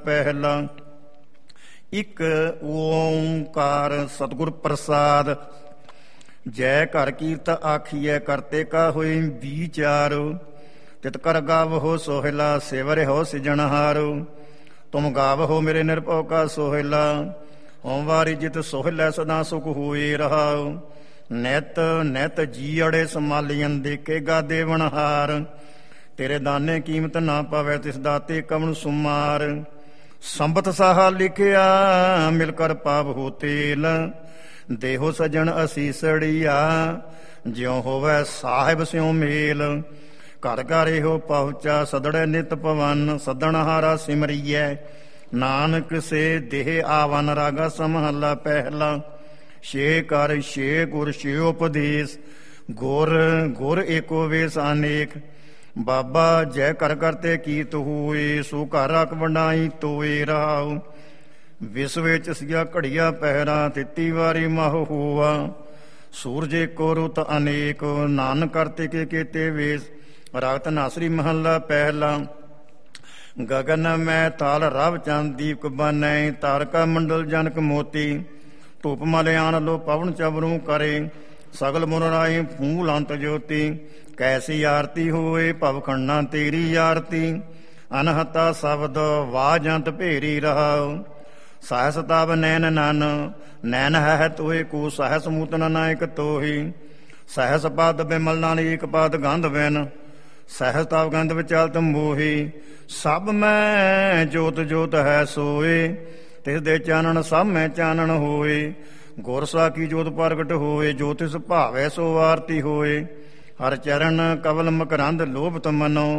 ਪਹਿਲਾ। ਇੱਕ ਓਂਕਾਰ ਸਤਿਗੁਰ ਪ੍ਰਸਾਦ। ਜੈ ਘਰ ਕੀਰਤ ਆਖੀਐ ਕਰਤੇ ਕਾ ਹੋਈ ਵਿਚਾਰ। ਤਿਤ ਕਰ ਗਾਵਹੋ ਸੋਹਿਲਾ ਸਿਵ ਰਹਿਓ ਸਿਜਣਹਾਰ। ਤੁਮ ਗਾਵਹੋ ਮੇਰੇ ਨਿਰਭਉ ਕਾ ਸੋਹਿਲਾ। ਹੋਮ ਵਾਰੀ ਜਿਤ ਸੋਹਿਲਾ ਸਦਾ ਸੁਖ ਹੋਏ ਰਹਾਉ। ਨਿਤ ਨਿਤ ਜੀ ਅੜੇ ਸੰਭਾਲੀਅਨ ਦੇਖੇਗਾ ਦੇਵਨਹਾਰ। ਤੇਰੇ ਦਾਨੇ ਕੀਮਤ ਨਾ ਪਵੈ ਤਿਸ ਦਾਤੇ ਕਵਣ ਸੁਮਾਰ। ਸੰਬਤ ਸਾਹਾ ਲਿਖਿਆ ਮਿਲ ਕਰ ਪਾਵਹੁ ਤੇਲ। ਦੇਹੋ ਸਜਣ ਅਸੀਸੜੀਆ ਜਿਉ ਹੋਵੈ ਸਾਹਿਬ ਸਿਉ ਮੇਲ। ਘਰ ਘਰ ਇਹੋ ਪਹੁੰਚਾ ਸਦੜੇ ਨਿਤ ਪਵਨ। ਸੱਦਣਹਾਰਾ ਸਿਮਰੀਐ ਨਾਨਕ ਸੇ ਦੇਹ ਆਵਨ। ਰਾਗਾ ਸਮਹੱਲਾ ਪਹਿਲਾ। ਛੇ ਕਰ ਛੇ ਗੁਰ ਛੇ ਉਪਦੇਸ਼। ਗੁਰ ਗੁਰ ਏਕੋ ਵੇਸ ਅਨੇਕ। ਬਾਬਾ ਜੈ ਕਰ ਕਰਤੇ ਕੀਤ ਹੋਏ। ਸੋ ਘਰ ਰਖ ਵੰਡਾਈ ਤੋਏ ਰਾਉ। ਵਿਸ ਵਿੱਚ ਸੀਆ ਘੜੀਆ ਪਹਿਰਾ। ਤਿੱਤੀ ਵਾਰੀ ਮਹ ਹੋਆ। ਸੂਰਜ ਏਕੋ ਰੁੱਤ ਅਨੇਕ। ਨਾਨਕ ਕਰਤੇ ਕੇ ਕੀਤੇ ਵੇਸ। ਰਾਗਤ ਨਾਸਰੀ ਮਹੱਲਾ ਪਹਿਲਾ। ਗਗਨ ਮੈਂ ਤਾਲ ਰਵ ਚੰਦ ਦੀਪਕ ਬਾਨੈ। ਤਾਰਕਾ ਮੰਡਲ ਜਨਕ ਮੋਤੀ। ਧੂਪ ਮਲਿਆਨ ਲੋ ਪਵਨ ਚਵਰੂ ਕਰੇ। ਸਗਲ ਮੁਨ ਰਾਏ ਫੂਲ ਅੰਤ ਜੋਤੀ। ਕੈਸੀ ਆਰਤੀ ਹੋਏ ਭਵ ਖੰਡਾਂ ਤੇਰੀ ਆਰਤੀ। ਅਨਹਤਾ ਸ਼ਬਦ ਵਾਜੰਤ ਭੇਰੀ ਰਹਾਉ। ਸਹਸ ਤਬ ਨੈਨ ਨਨ ਨੈਨ ਹੈ ਤੋਏ ਕੋ। ਸਹਸ ਮੂਤਨ ਨਾਇਕ ਤੋਹੀ। ਸਹਸ ਪਦ ਬਿਮਲ ਨਾਲ ਏਕ ਪਦ ਗੰਧ ਬਿਨ। ਸਹਸ ਤਬ ਗੰਧ ਵਿਚਾਲਤ ਮੋਹੀ। ਸਭ ਮੈਂ ਜੋਤ ਜੋਤ ਹੈ ਸੋਏ। ਤਿਸ ਦੇ ਚਾਨਣ ਸਭ ਮੈਂ ਚਾਨਣ ਹੋਏ। ਗੁਰ ਸਾਖੀ ਜੋਤ ਪ੍ਰਗਟ ਹੋਏ। ਜੋ ਤਿਸ ਭਾਵੈ ਸੋ ਆਰਤੀ ਹੋਏ। ਹਰ ਚਰਨ ਕਵਲ ਮਕਰੰਦ ਲੋਭਤ ਮਨੋ।